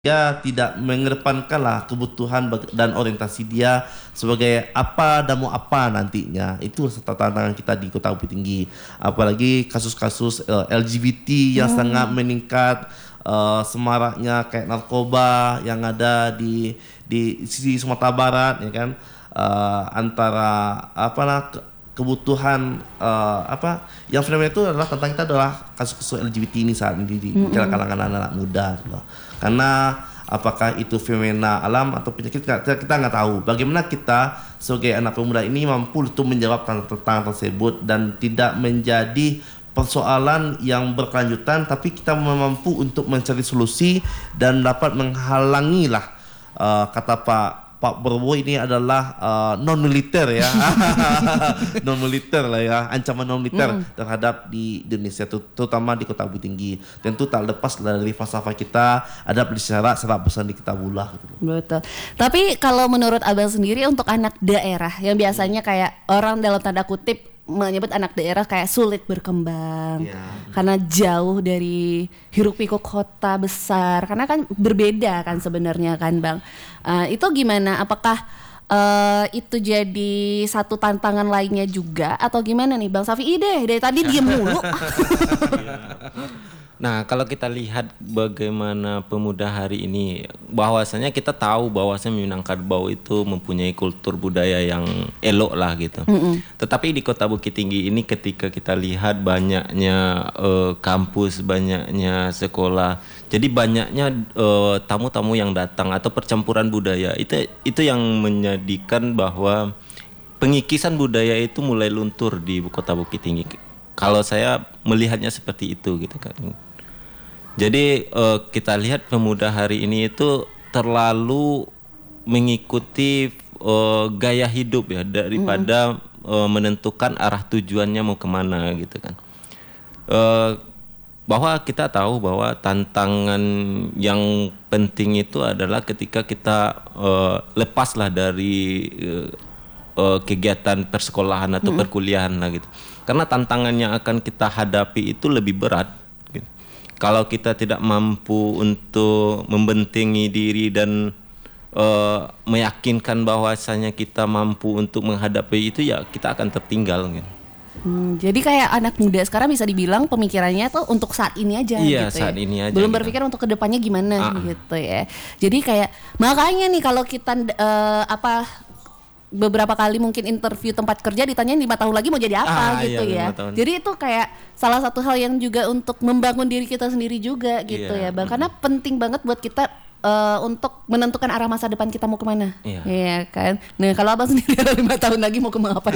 dia tidak mengedepankanlah kebutuhan dan orientasi dia sebagai apa dan mau apa nantinya. Itu tantangan kita di Kota Bukit Tinggi. Apalagi kasus-kasus LGBT yang sangat meningkat, semaraknya kayak narkoba yang ada di sisi Sumatera Barat, ya kan. Antara kebutuhan yang fenomena itu adalah tentang kita adalah kasus-kasus LGBT ini saat ini di kalangan anak-anak muda gitu. Karena apakah itu fenomena alam atau penyakit kita nggak tahu. Bagaimana kita sebagai anak pemuda ini mampu untuk menjawab tantangan tersebut dan tidak menjadi persoalan yang berkelanjutan, tapi kita mampu untuk mencari solusi dan dapat menghalangi lah kata Pak Prabowo ini adalah non militer ya, non militer lah ya, ancaman non militer terhadap di Indonesia, terutama di Kota Bukit Tinggi. Tentu tak lepas dari falsafah kita ada syarat besar di kita bulah. Gitu. Betul. Tapi kalau menurut Abang sendiri untuk anak daerah yang biasanya kayak orang dalam tanda kutip menyebut anak daerah kayak sulit berkembang karena jauh dari hiruk pikuk kota besar, karena kan berbeda kan sebenarnya kan Bang. Itu gimana? Apakah itu jadi satu tantangan lainnya juga atau gimana nih Bang Safi'i deh? Dari tadi diem mulu. Nah, kalau kita lihat bagaimana pemuda hari ini, bahwasanya kita tahu bahwasanya Minangkabau itu mempunyai kultur budaya yang elok lah gitu. Tetapi di Kota Bukit Tinggi ini ketika kita lihat banyaknya kampus, banyaknya sekolah, jadi banyaknya tamu-tamu yang datang atau percampuran budaya, itu yang menjadikan bahwa pengikisan budaya itu mulai luntur di Kota Bukit Tinggi. Kalau saya melihatnya seperti itu gitu kan. Jadi kita lihat pemuda hari ini itu terlalu mengikuti gaya hidup ya daripada menentukan arah tujuannya mau kemana gitu kan. Bahwa kita tahu bahwa tantangan yang penting itu adalah ketika kita lepaslah dari kegiatan persekolahan atau perkuliahan lah gitu. Karena tantangan yang akan kita hadapi itu lebih berat. Kalau kita tidak mampu untuk membentengi diri dan meyakinkan bahwasanya kita mampu untuk menghadapi itu, ya kita akan tertinggal gitu. Jadi kayak anak muda sekarang bisa dibilang pemikirannya tuh untuk saat ini aja gitu saat ya. ini aja. Belum gitu. berpikir untuk kedepannya gimana gitu ya. Jadi kayak makanya nih kalau kita beberapa kali mungkin interview tempat kerja ditanyain 5 tahun lagi mau jadi apa gitu ya. Jadi itu kayak salah satu hal yang juga untuk membangun diri kita sendiri juga gitu ya Bang. Karena penting banget buat kita untuk menentukan arah masa depan kita mau kemana. Iya kan. Nah kalau Abang sendiri ada 5 tahun lagi mau kemana apa?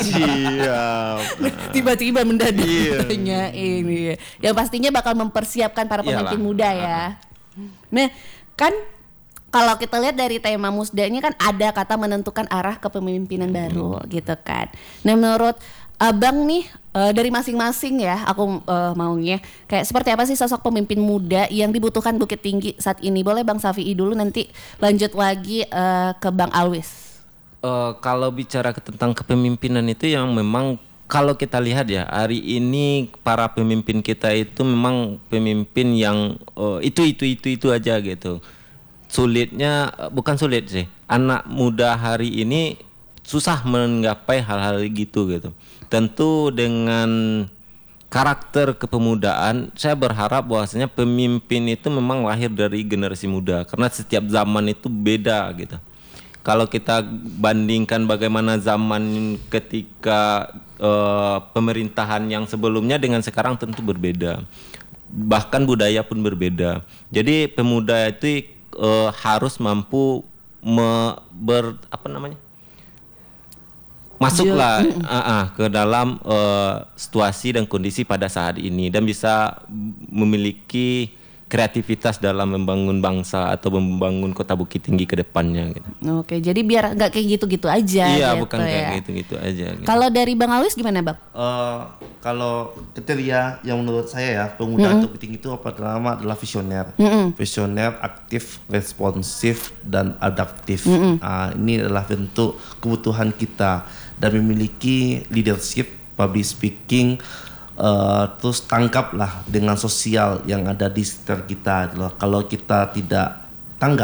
Tiba-tiba mendadak tanya ini. Yang pastinya bakal mempersiapkan para pemimpin muda ya. Nah kan kalau kita lihat dari tema musdanya kan ada kata menentukan arah kepemimpinan baru gitu kan. Nah menurut Abang nih dari masing-masing ya aku maunya kayak seperti apa sih sosok pemimpin muda yang dibutuhkan Bukit Tinggi saat ini? Boleh Bang Safi'i dulu, nanti lanjut lagi ke Bang Alwis. Kalau bicara tentang kepemimpinan itu yang memang kalau kita lihat ya hari ini para pemimpin kita itu memang pemimpin yang itu aja gitu. Sulitnya bukan sulit sih, anak muda hari ini susah menggapai hal-hal gitu. Tentu dengan karakter kepemudaan, saya berharap bahwasanya pemimpin itu memang lahir dari generasi muda, karena setiap zaman itu beda gitu. Kalau kita bandingkan bagaimana zaman ketika pemerintahan yang sebelumnya dengan sekarang tentu berbeda, bahkan budaya pun berbeda. Jadi pemuda itu harus mampu masuklah ke dalam situasi dan kondisi pada saat ini dan bisa memiliki kreativitas dalam membangun bangsa atau membangun Kota Bukit Tinggi ke depannya gitu. Oke, jadi biar nggak kayak gitu-gitu aja. Iya, gitu bukan kayak gitu-gitu aja. Gitu. Kalau dari Bang Alwis gimana Bang? Kalau kriteria yang menurut saya ya pemuda Bukit Tinggi itu pertama adalah visioner, visioner, aktif, responsif dan adaptif. Ini adalah bentuk kebutuhan kita dan memiliki leadership, public speaking. Terus tangkaplah dengan sosial yang ada di sekitar kita. Kalau kita tidak